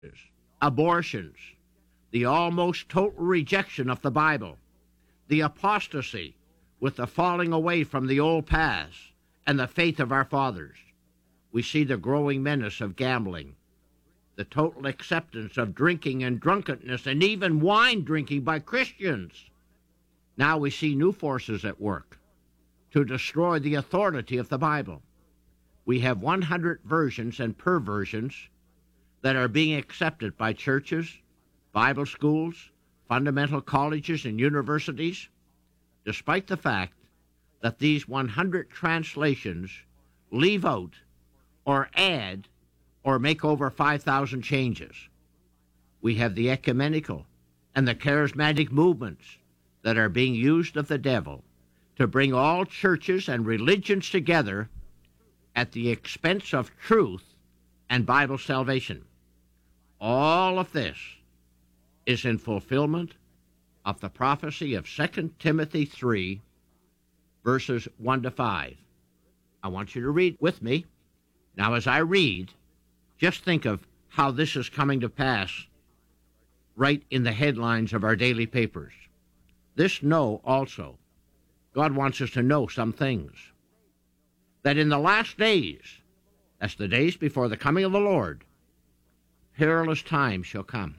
abortions, the almost total rejection of the Bible, the apostasy with the falling away from the old paths and the faith of our fathers. We see the growing menace of gambling, the total acceptance of drinking and drunkenness, and even wine drinking by Christians. Now we see new forces at work to destroy the authority of the Bible. We have 100 versions and perversions that are being accepted by churches, Bible schools, fundamental colleges, and universities, despite the fact that these 100 translations leave out or add or make over 5,000 changes. We have the ecumenical and the charismatic movements that are being used of the devil to bring all churches and religions together at the expense of truth and Bible salvation. All of this is in fulfillment of the prophecy of 2 Timothy 3, verses 1 to 5. I want you to read with me. Now, as I read, just think of how this is coming to pass right in the headlines of our daily papers. This know also. God wants us to know some things. That in the last days, that's the days before the coming of the Lord, perilous times shall come.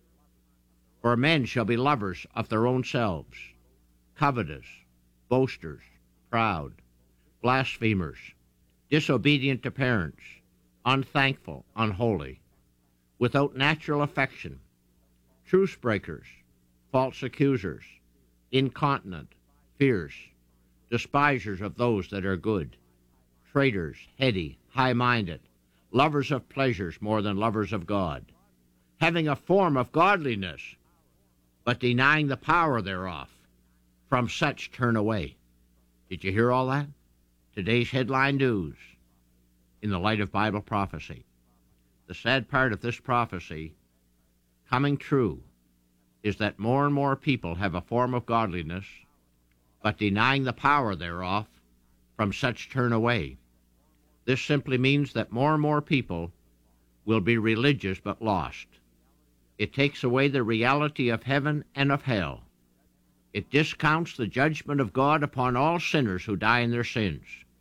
For men shall be lovers of their own selves, covetous, boasters, proud, blasphemers, disobedient to parents, unthankful, unholy, without natural affection, truce breakers, false accusers, incontinent, fierce, despisers of those that are good, traitors, heady, high-minded, lovers of pleasures more than lovers of God, having a form of godliness, but denying the power thereof. From such turn away. Did you hear all that? Today's headline news in the light of Bible prophecy. The sad part of this prophecy coming true is that more and more people have a form of godliness, but denying the power thereof, from such turn away. This simply means that more and more people will be religious but lost. It takes away the reality of heaven and of hell. It discounts the judgment of God upon all sinners who die in their sins.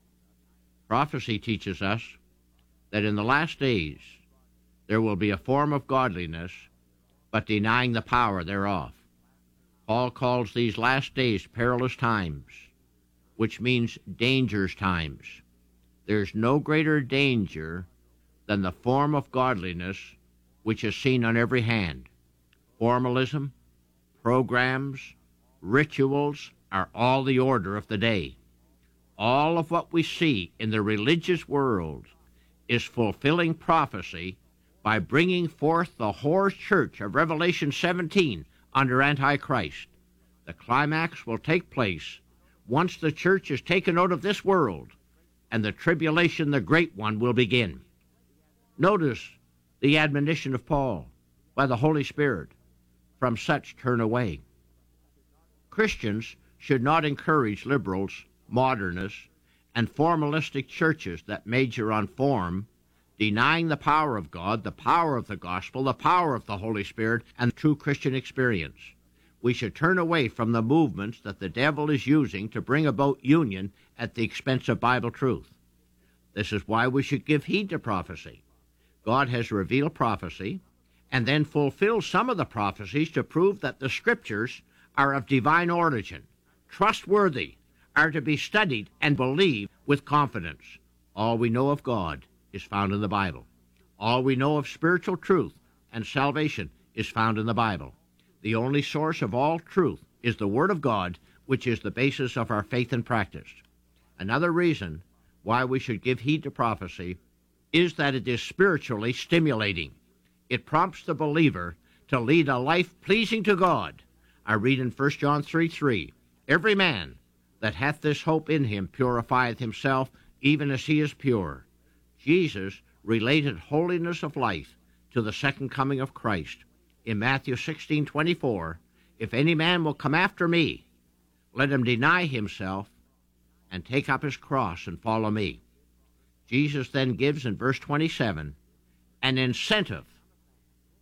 Prophecy teaches us that in the last days there will be a form of godliness, but denying the power thereof. Paul calls these last days perilous times, which means dangerous times. There's no greater danger than the form of godliness which is seen on every hand. Formalism, programs, rituals are all the order of the day. All of what we see in the religious world is fulfilling prophecy by bringing forth the whore church of Revelation 17 under Antichrist. The climax will take place once the church is taken out of this world, and the tribulation, the great one, will begin. Notice the admonition of Paul by the Holy Spirit, from such turn away. Christians should not encourage liberals, modernists, and formalistic churches that major on form, denying the power of God, the power of the gospel, the power of the Holy Spirit, and true Christian experience. We should turn away from the movements that the devil is using to bring about union at the expense of Bible truth. This is why we should give heed to prophecy. God has revealed prophecy and then fulfilled some of the prophecies to prove that the Scriptures are of divine origin, trustworthy, are to be studied and believed with confidence. All we know of God is found in the Bible. All we know of spiritual truth and salvation is found in the Bible. The only source of all truth is the Word of God, which is the basis of our faith and practice. Another reason why we should give heed to prophecy is that it is spiritually stimulating. It prompts the believer to lead a life pleasing to God. I read in 1 John 3:3, every man that hath this hope in him purifieth himself, even as he is pure. Jesus related holiness of life to the second coming of Christ. In Matthew 16:24, if any man will come after me, let him deny himself and take up his cross and follow me. Jesus then gives in verse 27 an incentive